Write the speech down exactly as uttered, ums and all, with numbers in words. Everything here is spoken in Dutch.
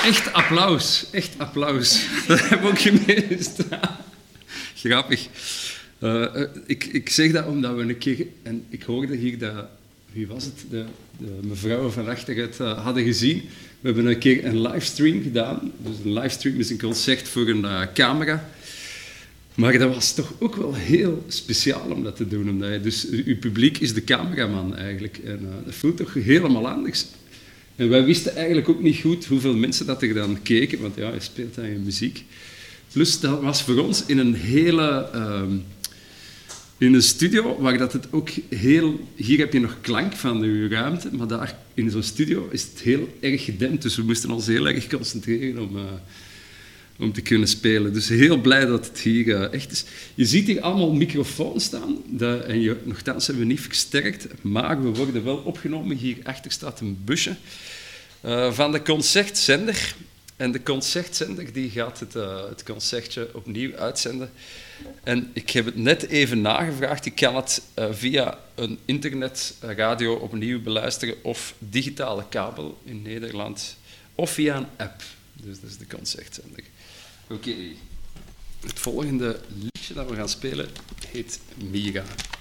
Echt applaus, echt applaus. Dat heb ik ook gemist. Grappig. Uh, ik, ik zeg dat omdat we een keer... En ik hoorde hier dat... Wie was het? De, de mevrouw van achter het uh, hadden gezien. We hebben een keer een livestream gedaan. Dus een livestream is een concert voor een uh, camera. Maar dat was toch ook wel heel speciaal om dat te doen. Omdat je, dus uw publiek is de cameraman eigenlijk. En uh, dat voelt toch helemaal anders. En wij wisten eigenlijk ook niet goed hoeveel mensen dat er dan keken. Want ja, je speelt dan je muziek. Plus, dat was voor ons in een hele... Uh, in een studio waar dat het ook heel... Hier heb je nog klank van je ruimte, maar daar in zo'n studio is het heel erg gedempt. Dus we moesten ons heel erg concentreren om, uh, om te kunnen spelen. Dus heel blij dat het hier uh, echt is. Je ziet hier allemaal microfoons staan. Dat, en je, nogthans hebben we niet versterkt, maar we worden wel opgenomen. Hierachter staat een busje uh, van de concertzender. En de concertzender die gaat het, uh, het concertje opnieuw uitzenden. En ik heb het net even nagevraagd. Ik kan het uh, via een internetradio opnieuw beluisteren of digitale kabel in Nederland of via een app. Dus dat is de concertzender. Oké. Okay. Het volgende liedje dat we gaan spelen heet Mira.